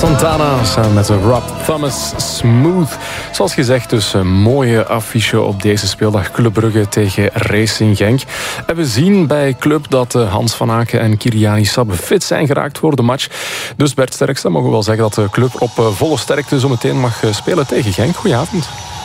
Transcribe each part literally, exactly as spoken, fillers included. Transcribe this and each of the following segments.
Santana samen met Rob Thomas, Smooth. Zoals gezegd, dus een mooie affiche op deze speeldag. Club Brugge tegen Racing Genk. En we zien bij Club dat Hans van Aken en Kyriani Sabbe fit zijn geraakt voor de match. Dus Bert Sterkste, mogen we wel zeggen dat de club op volle sterkte zo meteen mag spelen tegen Genk. Goedenavond.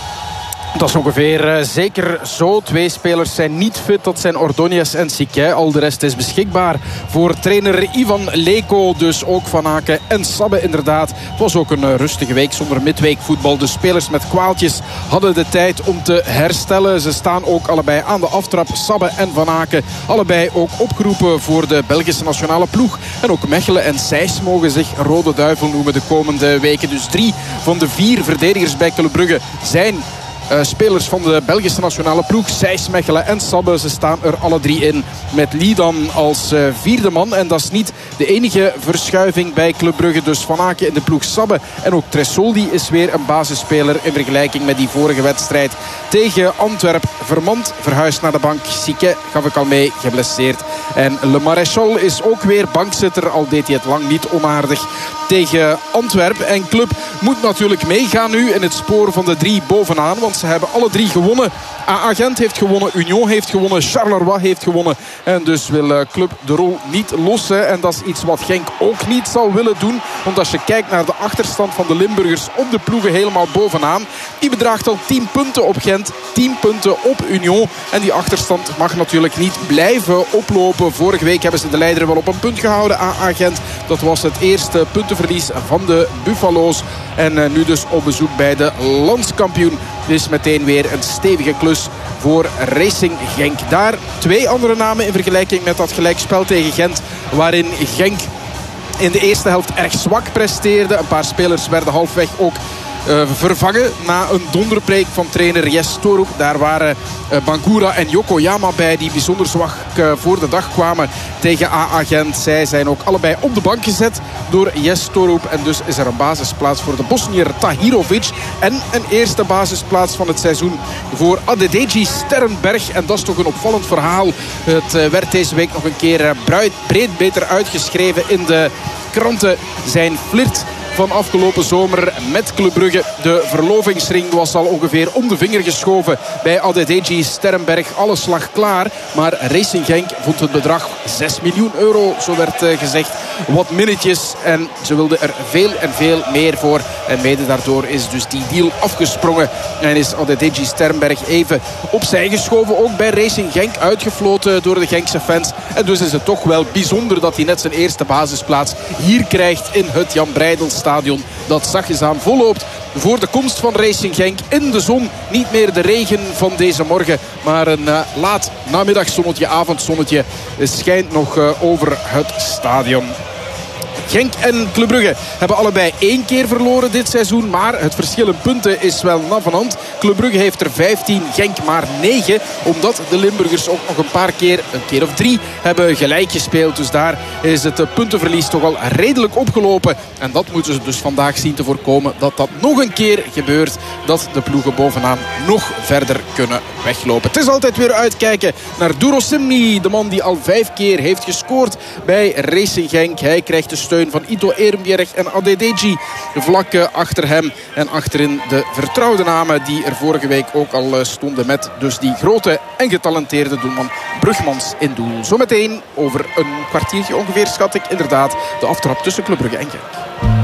Dat is ongeveer uh, zeker zo. Twee spelers zijn niet fit. Dat zijn Ordóñez en Siquet. Al de rest is beschikbaar voor trainer Ivan Leko. Dus ook Van Aken en Sabbe inderdaad. Het was ook een uh, rustige week zonder midweekvoetbal. De spelers met kwaaltjes hadden de tijd om te herstellen. Ze staan ook allebei aan de aftrap. Sabbe en Van Aken. Allebei ook opgeroepen voor de Belgische nationale ploeg. En ook Mechelen en Sijs mogen zich Rode Duivel noemen de komende weken. Dus drie van de vier verdedigers bij Club Brugge zijn Uh, spelers van de Belgische nationale ploeg. Sijs, Mechelen en Sabbe. Ze staan er alle drie in. Met Lidan als uh, vierde man. En dat is niet de enige verschuiving bij Club Brugge. Dus Van Aken in de ploeg Sabbe. En ook Tressoldi is weer een basisspeler in vergelijking met die vorige wedstrijd tegen Antwerp. Vermand, verhuisd naar de bank. Siquet gaf ik al mee, geblesseerd. En Le Maréchal is ook weer bankzitter. Al deed hij het lang niet onaardig tegen Antwerp. En Club moet natuurlijk meegaan nu in het spoor van de drie bovenaan. Want ze hebben alle drie gewonnen. A A Gent heeft gewonnen, Union heeft gewonnen, Charleroi heeft gewonnen. En dus wil Club de rol niet lossen. En dat is iets wat Genk ook niet zal willen doen. Want als je kijkt naar de achterstand van de Limburgers op de ploegen helemaal bovenaan. Die bedraagt al tien punten op Gent, tien punten op Union. En die achterstand mag natuurlijk niet blijven oplopen. Vorige week hebben ze de leider wel op een punt gehouden, A A Gent. Dat was het eerste puntenverlies van de Buffalo's. En nu dus op bezoek bij de landskampioen. Dus meteen weer een stevige klus voor Racing Genk. Daar twee andere namen in vergelijking met dat gelijkspel tegen Gent. Waarin Genk in de eerste helft erg zwak presteerde. Een paar spelers werden halfweg ook Uh, vervangen na een donderpreek van trainer Jes Torup. Daar waren uh, Bangura en Yokoyama bij die bijzonder zwak uh, voor de dag kwamen tegen A A Gent. Zij zijn ook allebei op de bank gezet door Jes Torup. En dus is er een basisplaats voor de Bosnier Tahirovic. En een eerste basisplaats van het seizoen voor Adedeji Sternberg. En dat is toch een opvallend verhaal. Het uh, werd deze week nog een keer uh, breed, breed beter uitgeschreven in de kranten. Zijn flirt van afgelopen zomer met Club Brugge. De verlovingsring was al ongeveer om de vinger geschoven bij Adedeji Sternberg. Alles lag klaar, maar Racing Genk vond het bedrag zes miljoen euro, zo werd uh, gezegd, wat minnetjes. En ze wilden er veel en veel meer voor. En mede daardoor is dus die deal afgesprongen. En is Adedeji Sternberg even opzij geschoven. Ook bij Racing Genk uitgefloten door de Genkse fans. En dus is het toch wel bijzonder dat hij net zijn eerste basisplaats hier krijgt in het Jan Breidel Stadion. Dat zachtjes aan volloopt voor de komst van Racing Genk in de zon. Niet meer de regen van deze morgen, maar een uh, laat namiddagzonnetje, avondzonnetje schijnt nog uh, over het stadion. Genk en Club Brugge hebben allebei één keer verloren dit seizoen. Maar het verschil in punten is wel navenant. Club Brugge heeft er vijftien, Genk maar negen. Omdat de Limburgers ook nog een paar keer, een keer of drie, hebben gelijk gespeeld. Dus daar is het puntenverlies toch al redelijk opgelopen. En dat moeten ze dus vandaag zien te voorkomen. Dat dat nog een keer gebeurt. Dat de ploegen bovenaan nog verder kunnen weglopen. Het is altijd weer uitkijken naar Duro Simni. De man die al vijf keer heeft gescoord bij Racing Genk. Hij krijgt de steun van Ito Ehrenbjerg en Adedeji vlak achter hem. En achterin de vertrouwde namen die er vorige week ook al stonden met dus die grote en getalenteerde doelman Brugmans in doel. Zometeen over een kwartiertje ongeveer schat ik inderdaad de aftrap tussen Club Brugge en Genk.